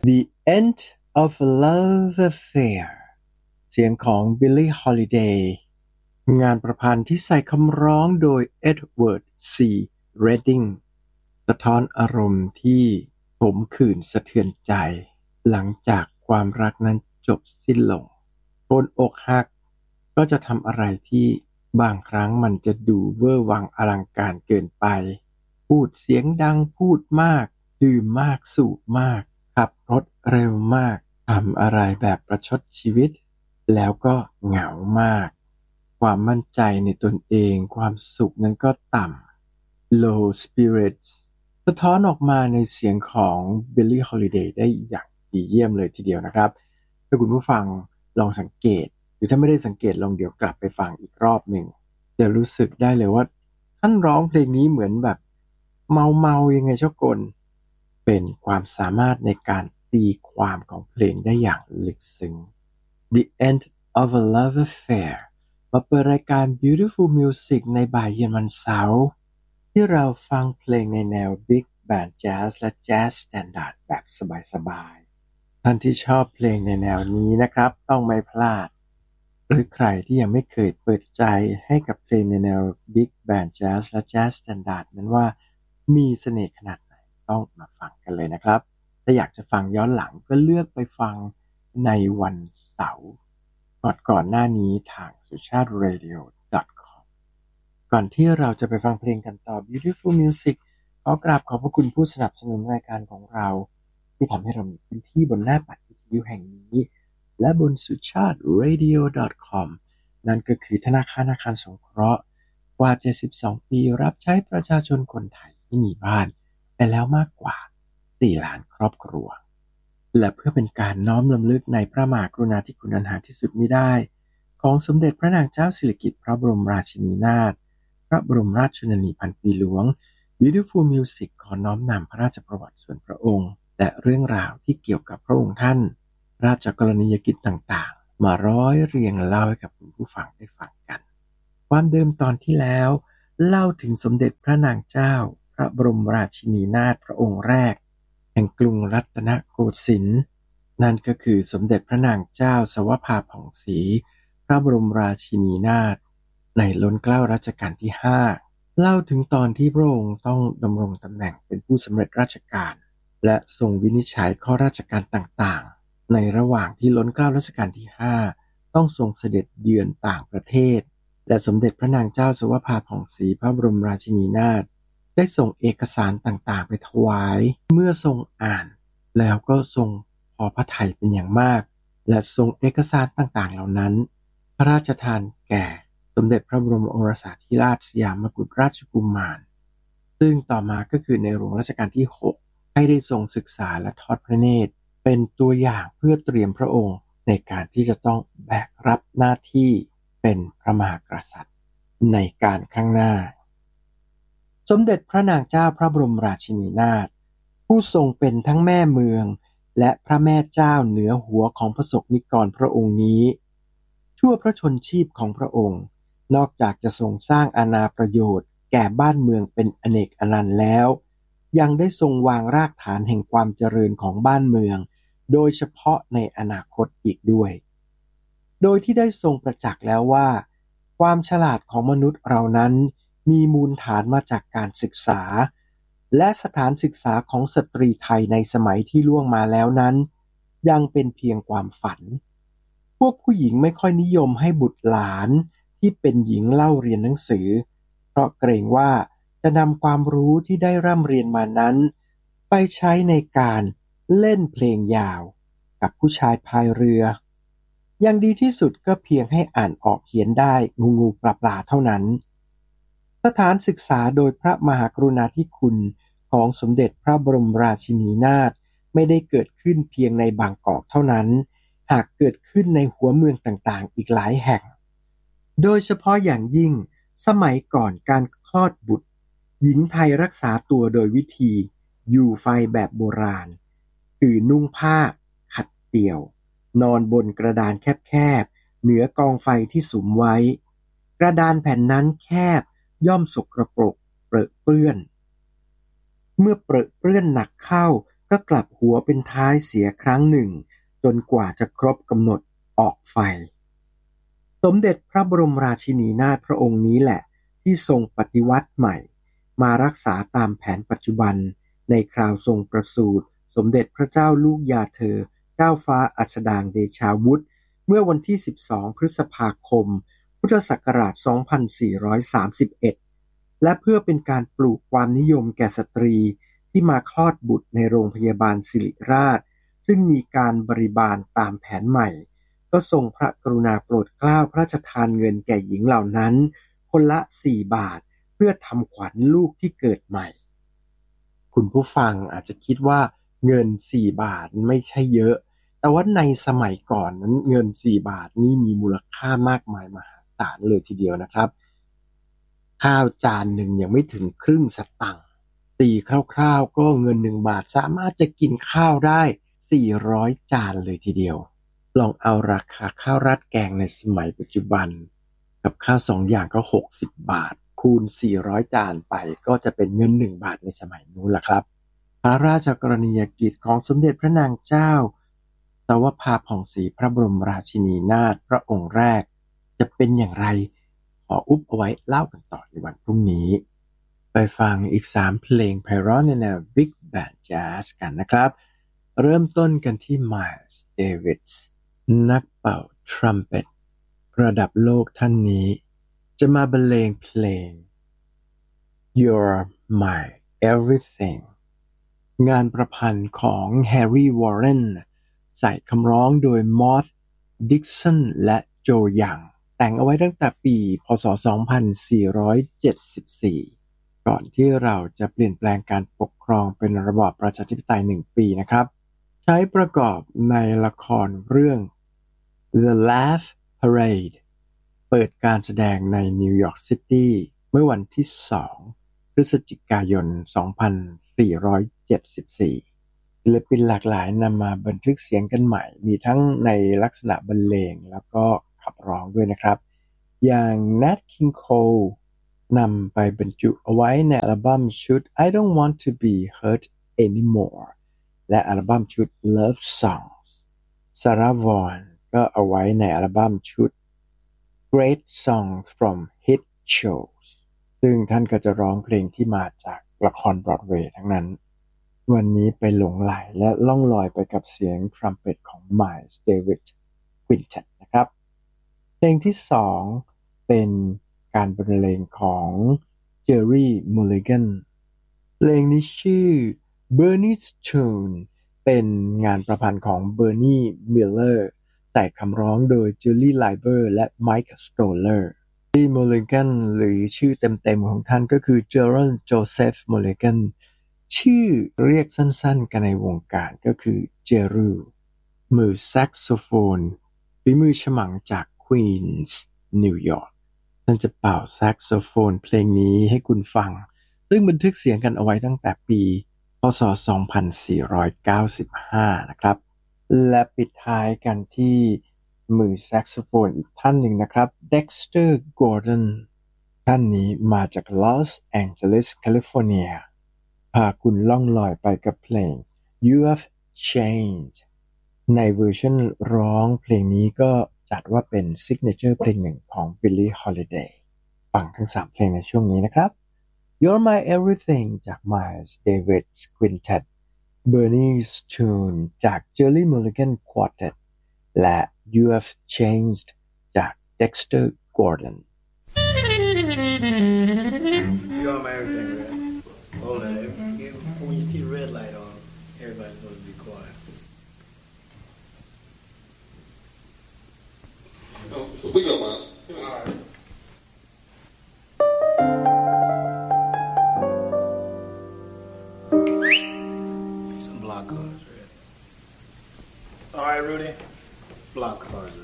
The End of a Love Affair เสียงของ Billie Holiday งานประพันธ์ที่ใส่คำร้องโดย Edward C. Reading สะท้อนอารมณ์ที่ขมขื่นสะเทือนใจหลังจากความรักนั้นจบสิ้นลงคนอกหักก็จะทำอะไรที่บางครั้งมันจะดูเวอร์วังอลังการเกินไปพูดเสียงดังพูดมากดื่มมากสูบมากขับรถเร็วมากทำอะไรแบบประชดชีวิตแล้วก็เหงามากความมั่นใจในตนเองความสุขนั้นก็ต่ำ low spirits สะท้อนออกมาในเสียงของ Billie Holiday ได้อย่างดีเยี่ยมเลยทีเดียวนะครับถ้าคุณผู้ฟังลองสังเกตหรือถ้าไม่ได้สังเกตลองเดี๋ยวกลับไปฟังอีกรอบหนึ่งจะรู้สึกได้เลยว่าท่านร้องเพลงนี้เหมือนแบบเมายังไงเจ้ากลเป็นความสามารถในการตีความของเพลงได้อย่างลึกซึ้ง The End of a Love Affair มาเปิดรายการ Beautiful Music ในบ่ายเย็นวันเสาร์ที่เราฟังเพลงในแนว Big Band Jazz และ Jazz Standard แบบสบายๆท่านที่ชอบเพลงในแนวนี้นะครับต้องไม่พลาดหรือใครที่ยังไม่เคยเปิดใจให้กับเพลงในแนว Big Band Jazz และ Jazz Standard นั้นว่ามีเสน่ห์ขนาดไหนต้องมาฟังกันเลยนะครับถ้าอยากจะฟังย้อนหลังก็เลือกไปฟังในวันเสาร์ก่อนหน้านี้ทาง sucharadio.com ก่อนที่เราจะไปฟังเพลงกันต่อ Beautiful Music ขอกราบขอบพระคุณผู้สนับสนุนรายการของเราที่ทำให้เรามีพื้นที่บนหน้าปัดวิทยุแห่งนี้และบน sucharadio.com นั่นก็คือธนาคารอาคารสงเคราะห์กว่า72ปีรับใช้ประชาชนคนไทยที่มีบ้านไปแล้วมากกว่า4 ล้านครอบครัวและเพื่อเป็นการน้อมรำลึกในพระมหากรุณาธิคุณอันหาที่สุดมิได้ของสมเด็จพระนางเจ้าสิริกิติ์พระบรมราชินีนาถพระบรมราชชนนีพันปีหลวง Beautiful Music ขอน้อมนำพระราชประวัติส่วนพระองค์และเรื่องราวที่เกี่ยวกับพระองค์ท่านราชกรณียกิจต่างๆมาร้อยเรียงเล่าให้กับคุณผู้ฟังได้ฟังกันความเดิมตอนที่แล้วเล่าถึงสมเด็จพระนางเจ้าพระบรมราชินีนาถพระองค์แรกแห่งกรุงรัตนโกสินทร์นั่นก็คือสมเด็จพระนางเจ้าสวภาผ่องศรีพระบรมราชินีนาถในล้นเกล้ารัชกาลที่5เล่าถึงตอนที่พระองค์ต้องดำรงตำแหน่งเป็นผู้สำเร็จราชการและทรงวินิจฉัยข้อราชการต่างๆในระหว่างที่ล้นเกล้ารัชกาลที่5ต้องทรงเสด็จเยือนต่างประเทศและสมเด็จพระนางเจ้าสวภาผ่องศรีพระบรมราชินีนาถได้ส่งเอกสารต่างๆไปถวายเมื่อทรงอ่านแล้วก็ทรงพอพระทัยเป็นอย่างมากและทรงเอกสารต่างๆเหล่านั้นพระราชทานแก่สมเด็จพระบรมโอรสาธิราชสยามกุฎราชกุมารซึ่งต่อมาก็คือในหลวงรัชกาลที่6ให้ได้ทรงศึกษาและทอดพระเนตรเป็นตัวอย่างเพื่อเตรียมพระองค์ในการที่จะต้องแบกรับหน้าที่เป็นพระมหากษัตริย์ในการข้างหน้าสมเด็จพระนางเจ้าพระบรมราชินีนาถผู้ทรงเป็นทั้งแม่เมืองและพระแม่เจ้าเหนือหัวของพระสงฆ์นิกรพระองค์นี้ชั่วพระชนชีพของพระองค์นอกจากจะทรงสร้างอาณาประโยชน์แก่บ้านเมืองเป็นอเนกอนันต์แล้วยังได้ทรงวางรากฐานแห่งความเจริญของบ้านเมืองโดยเฉพาะในอนาคตอีกด้วยโดยที่ได้ทรงประจักษ์แล้วว่าความฉลาดของมนุษย์เรานั้นมีมูลฐานมาจากการศึกษาและสถานศึกษาของสตรีไทยในสมัยที่ล่วงมาแล้วนั้นยังเป็นเพียงความฝันพวกผู้หญิงไม่ค่อยนิยมให้บุตรหลานที่เป็นหญิงเล่าเรียนหนังสือเพราะเกรงว่าจะนำความรู้ที่ได้ร่ำเรียนมานั้นไปใช้ในการเล่นเพลงยาวกับผู้ชายพายเรืออย่างดีที่สุดก็เพียงให้อ่านออกเขียนได้งูปลาเท่านั้นสถานศึกษาโดยพระมหากรุณาธิคุณของสมเด็จพระบรมราชินีนาถไม่ได้เกิดขึ้นเพียงในบางกอกเท่านั้นหากเกิดขึ้นในหัวเมืองต่างๆอีกหลายแห่งโดยเฉพาะอย่างยิ่งสมัยก่อนการคลอดบุตรหญิงไทยรักษาตัวโดยวิธีอยู่ไฟแบบโบราณคือนุ่งผ้าขัดเตี่ยวนอนบนกระดานแคบๆเหนือกองไฟที่สุมไว้กระดานแผ่นนั้นแคบย่อมสกปรกเปรอะเปื้อนเมื่อเปรอะเปื้อนหนักเข้าก็กลับหัวเป็นท้ายเสียครั้งหนึ่งจนกว่าจะครบกำหนดออกไฟสมเด็จพระบรมราชินีนาถพระองค์นี้แหละที่ทรงปฏิวัติใหม่มารักษาตามแผนปัจจุบันในคราวทรงประสูติสมเด็จพระเจ้าลูกยาเธอเจ้าฟ้าอัสดางเดชาวุฒิเมื่อวันที่12พฤษภาคมพุทธศักราช2431และเพื่อเป็นการปลูกความนิยมแก่สตรีที่มาคลอดบุตรในโรงพยาบาลศิริราชซึ่งมีการบริบาลตามแผนใหม่ก็ทรงพระกรุณาโปรดเกล้าพระราชทานเงินแก่หญิงเหล่านั้นคนละ4 บาทเพื่อทำขวัญลูกที่เกิดใหม่คุณผู้ฟังอาจจะคิดว่าเงิน4 บาทไม่ใช่เยอะแต่ว่าในสมัยก่อนนั้นเงิน4 บาทนี่มีมูลค่ามากมายมหาศาลเลยทีเดียวนะครับข้าวจานหนึ่งยังไม่ถึงครึ่งสตังค์ตีคร่าวๆก็เงิน1 บาทสามารถจะกินข้าวได้400 จานเลยทีเดียวลองเอาราคาข้าวราดแกงในสมัยปัจจุบันกับข้าว2 อย่างก็60 บาทคูณ400 จานไปก็จะเป็นเงิน1 บาทในสมัยนู้นล่ะครับพระราชกรณียกิจของสมเด็จพระนางเจ้าสวภาผ่องศรีพระบรมราชินีนาถพระองค์แรกจะเป็นอย่างไรขออุบเอาไว้เล่ากันต่อในวันพรุ่งนี้ไปฟังอีก3 เพลงไพเราะในแนว Big Band Jazz กันนะครับเริ่มต้นกันที่ Miles Davis นักเป่าทรัมเป็ตระดับโลกท่านนี้จะมาบรรเลงเพลง You're My Everything งานประพันธ์ของแฮร์รี่วอร์เรนใส่คำร้องโดยมอธดิกสันและโจยังแต่งเอาไว้ตั้งแต่ปีพ.ศ. 2474ก่อนที่เราจะเปลี่ยนแปลงการปกครองเป็นระบอบประชาธิปไตย1 ปีนะครับใช้ประกอบในละครเรื่อง The Laugh Parade เปิดการแสดงในนิวยอร์กซิตี้เมื่อวันที่2 พฤศจิกายน 2474ศิลปินหลากหลายนำมาบันทึกเสียงกันใหม่มีทั้งในลักษณะบรรเลงแล้วก็ขับร้องด้วยนะครับอย่าง Nat King Cole นำไปบรรจุเอาไว้ในอัลบั้มชุด I Don't Want to Be Hurt Anymore และอัลบั้มชุด Love Songs Sarah Vaughan ก็เอาไว้ในอัลบั้มชุด Great Songs from Hit Shows ซึ่งท่านก็จะร้องเพลงที่มาจากละครบรอดเวย์ทั้งนั้นวันนี้ไปหลงไหลและล่องลอยไปกับเสียงทรัมเป็ตของ Miles Davis Quintet นะครับเพลงที่2เป็นการบรรเลงของ Jerry Mulligan เพลงนี้ชื่อ Bernie's Tune เป็นงานประพันธ์ของ Bernie Miller ใส่คำร้องโดย Julie Leiber และ Mike Stoller Jerry Mulligan หรือชื่อเต็มๆของท่านก็คือ Gerald Joseph Mulligan ชื่อเรียกสั้นๆกันในวงการก็คือ Jeru มือแซกโซโฟนฝีมือฉมังจาก Queens นิวยอร์กท่านจะเป่าแซกโซโฟนเพลงนี้ให้คุณฟังซึ่งบันทึกเสียงกันเอาไว้ตั้งแต่ปีพ.ศ. 2495นะครับและปิดท้ายกันที่มือแซกโซโฟนอีกท่านหนึ่งนะครับ Dexter Gordon ท่านนี้มาจากลอสแองเจลิสแคลิฟอร์เนียพาคุณล่องลอยไปกับเพลง You Have Changed ในเวอร์ชันร้องเพลงนี้ก็จัดว่าเป็นซิกเนเจอร์เพลงหนึ่งของ Billie Holiday ฟังทั้ง3 เพลงในช่วงนี้นะครับ You're My Everything จาก Miles Davis Quintet Bernie's Tune จาก Jerry Mulligan Quartet และ You Have Changed จาก Dexter Gordon You're my everything, Red. Hold on. When you see red light on, everybody's supposed to be quiet. We go, Miles. All right. Make some block cards, Red. All right, Rudy. Block cards,